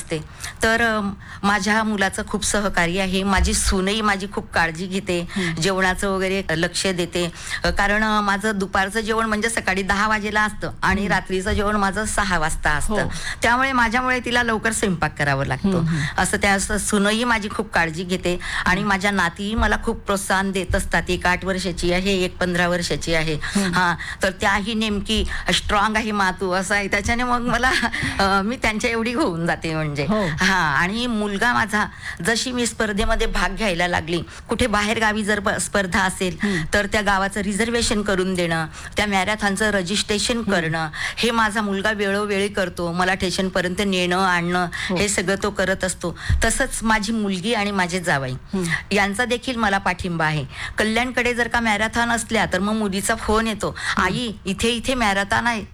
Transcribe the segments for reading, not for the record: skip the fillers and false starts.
असते. तर माझ्या मुलाचं खूप सहकार्य आहे. माझी सूनही माझी खूप काळजी घेते, जेवणाचं वगैरे लक्ष देते. कारण माझं दुपारचं जेवण म्हणजे सकाळी 10 वाजेला असतं आणि रात्रीचं जेवण माझं 6 वाजता असतं. त्यामुळे माझ्यामुळे तिला लवकर स्वयंपाक करावा लागतो. असं त्या सूनही माझी खूप काळजी घेते आणि माझ्या नातीही मला खूप प्रोत्साहन देत असतात. एक 8 वर्षाची आहे, एक 15 वर्षाची आहे. तर त्याही नेमकी स्ट्रॉंग आहे मातू असं आहे. त्याच्याने मग मला मी त्यांच्या एवढी होऊन जाते म्हणजे. आणि मुलगा माझा जशी मी स्पर्धेमध्ये भाग घ्यायला लागली, कुठे बाहेर गावी जर स्पर्धा असेल तर त्या गावाचं रिझर्वेशन करून देणं, त्या मॅरेथॉनचं रजिस्ट्रेशन करणं, हे माझा मुलगा वेळोवेळी करतो. मला स्टेशनपर्यंत नेणं आणणं हे सगळं तो करत असतो. तसंच माझी मुलगी आणि माझे जावई यांचा देखील मला पाठिंबा आहे. कल्याणकडे जर का मॅरेथॉन असल्या तर मग मुलीचा फोन येतो, आई इथे मॅरेथॉन आहे,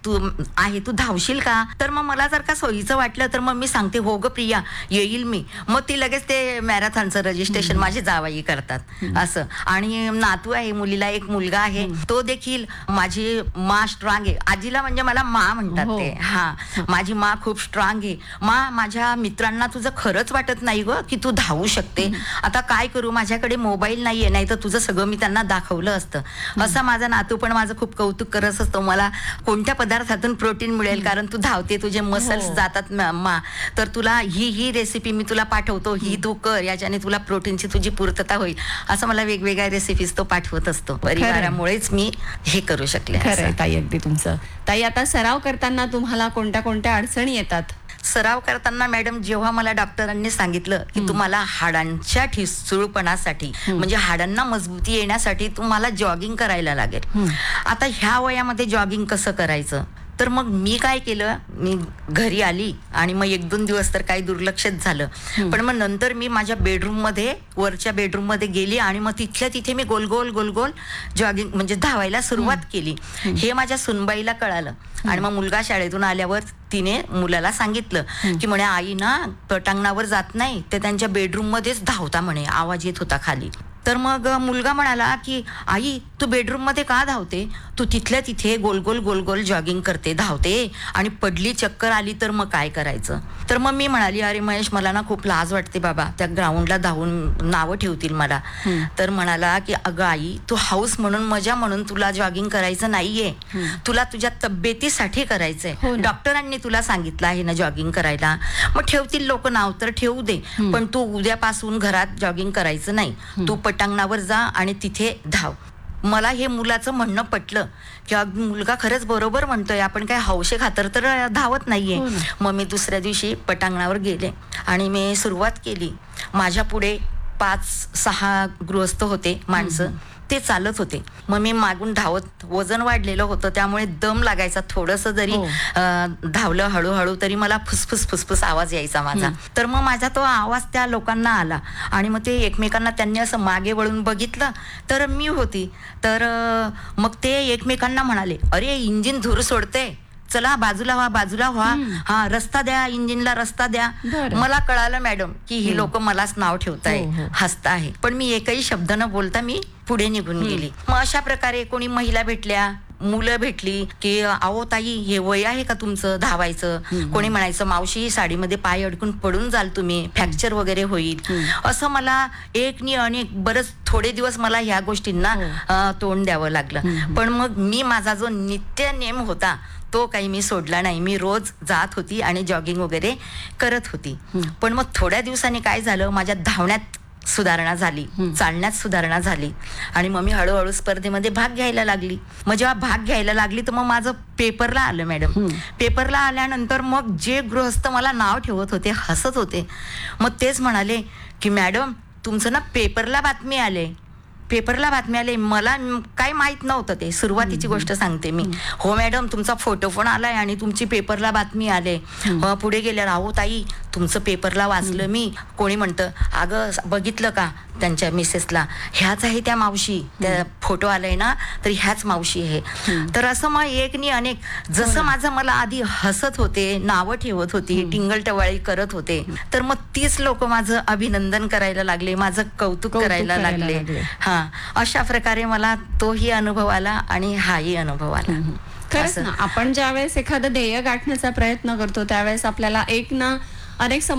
तू धावशील का? तर मग मला जर का सोयीचं वाटलं तर मग मी सांगते हो ग प्रिया येईल मी. मग ती लगेच ते मॅरेथॉनचं रजिस्ट्रेशन माझे जावई करतात असं. आणि नातू आहे, मुलीला एक मुलगा आहे, तो देखील माझी मा स्ट्रॉंग आहे. आजीला म्हणजे मला मा म्हणतात ते. माझी मा खूप स्ट्रॉंग आहे. मा माझ्या मित्रांना तुझं खरंच वाटत नाही ग की तू धावू शकते? आता काय करू, माझ्याकडे मोबाईल नाहीये, नाही तर तुझं सगळं मी त्यांना दाखवलं असतं. असा माझा नातू पण माझं खूप कौतुक करत असतो. मला कोणत्या पदार्थातून प्रोटीन मिळेल, कारण तू धावते, तुझे मसल्स जातात मा, तर तुला ही रेसिपी मी तुला पाठवतो, ही तू कर, याच्याने तुला प्रोटीनची तुझी पूर्तता होईल. असं मला वेगवेगळ्या रेसिपीज तो पाठवत असतो. परिवारामुळेच मी हे करू शकले. खरंय ताई, अगदी तुमचं. ताई, आता सराव करताना तुम्हाला कोणत्या कोणत्या अडचणी येतात? सराव करताना मॅडम, जेव्हा मला डॉक्टरांनी सांगितलं की तुम्हाला हाडांच्या ठिसूळपणासाठी म्हणजे हाडांना मजबूती येण्यासाठी तुम्हाला जॉगिंग करायला लागेल. आता ह्या वयामध्ये जॉगिंग कसं करायचं? तर मग मी काय केलं, मी घरी आली आणि मग 1-2 दिवस तर काही दुर्लक्षच झालं. पण मग नंतर मी माझ्या वरच्या बेडरूम मध्ये गेली आणि मग तिथल्या तिथे मी गोल गोल जॉगिंग म्हणजे धावायला सुरुवात केली. हे माझ्या सुनबाईला कळालं आणि मग मुलगा शाळेतून आल्यावर तिने मुलाला सांगितलं की म्हणे आई ना पटांगणावर जात नाही, ते त्यांच्या बेडरूम मध्येच धावता म्हणे, आवाज येत होता खाली. तर मग मुलगा म्हणाला की आई तू बेडरूम मध्ये का धावते? तू तिथल्या तिथे गोल गोल जॉगिंग करते, धावते आणि पडली, चक्कर आली तर मग काय करायचं? तर मग मी म्हणाली अरे महेश, मला ना खूप लाज वाटते बाबा, त्या ग्राउंडला धावून नावं ठेवतील मला. तर म्हणाला की अगं आई, तू हाऊस म्हणून, मजा म्हणून तुला जॉगिंग करायचं नाहीये, तुला तुझ्या तब्येतीसाठी करायचंय. डॉक्टरांनी तुला सांगितलं आहे ना जॉगिंग करायला, मग ठेवतील लोक नाव तर ठेवू दे, पण तू उद्यापासून घरात जॉगिंग करायचं नाही, तू पटांगणावर जा आणि तिथे धाव. मला हे मुलाचं म्हणणं पटलं की मुलगा खरंच बरोबर म्हणतोय, आपण काय हौशे खातर तर धावत नाहीये. मग मी दुसऱ्या दिवशी पटांगणावर गेले आणि मी सुरुवात केली. माझ्या पुढे 5-6 गृहस्थ होते, माणसं, ते चालत होते. मग मी मागून धावत, वजन वाढलेलं होतं त्यामुळे दम लागायचा. थोडंसं जरी धावलं हळूहळू तरी मला फुसफुस आवाज यायचा माझा. तर मग माझा तो आवाज त्या लोकांना आला आणि मग ते एकमेकांना, त्यांनी असं मागे वळून बघितलं तर मी होती. तर मग ते एकमेकांना म्हणाले अरे इंजिन धूर सोडते, चला बाजूला व्हा, हा रस्ता द्या, इंजिनला रस्ता द्या. मला कळालं मॅडम की ही लोक मलाच नाव ठेवताय, हसता आहे. पण मी एकही शब्द न बोलता मी पुढे निघून गेली. मग अशा प्रकारे कोणी महिला भेटल्या, मुलं भेटली की अहो ताई हे वय आहे का तुमचं धावायचं? कोणी म्हणायचं मावशी साडीमध्ये पाय अडकून पडून जाल तुम्ही, फ्रॅक्चर वगैरे होईल. असं मला अनेक बरंच थोडे दिवस मला ह्या गोष्टींना तोंड द्यावं लागलं. पण मग मी माझा जो नित्य नेम होता तो काही मी सोडला नाही. मी रोज जात होती आणि जॉगिंग वगैरे करत होती. पण मग थोड्या दिवसांनी काय झालं, माझ्या धावण्यात सुधारणा झाली, चालण्यात सुधारणा झाली आणि मग मी हळूहळू स्पर्धेमध्ये भाग घ्यायला लागली. मग जेव्हा भाग घ्यायला लागली तर मग माझं पेपरला आलं मॅडम. पेपरला आल्यानंतर मग जे गृहस्थ मला नाव ठेवत होते, हसत होते, मग तेच म्हणाले की मॅडम तुमचं ना पेपरला बातमी आले. मला काय माहित नव्हतं, ते सुरुवातीची गोष्ट सांगते मी. हो मॅडम तुमचा फोटो पण आलाय आणि तुमची पेपरला बातमी आले. पुढे गेल्यावर अहो ताई तुमचं पेपरला वाचलं मी. कोणी म्हणतं अगं बघितलं का त्यांच्या मिसेसला, ह्याच आहे त्या मावशी, त्या फोटो आलाय ना तर ह्याच मावशी आहे. तर असं मग अनेक, जसं माझं मला आधी हसत होते, नावं ठेवत होती, टिंगलटवाळी करत होते, तर मग तीच लोक माझं अभिनंदन करायला लागले, माझं कौतुक करायला लागले. अशा प्रकारे मला तोही अनुभव आला आणि हाही अनुभव आला. खरंच ना, आपण ज्यावेळेस एखादं ध्येय गाठण्याचा प्रयत्न करतो त्यावेळेस आपल्याला अनेक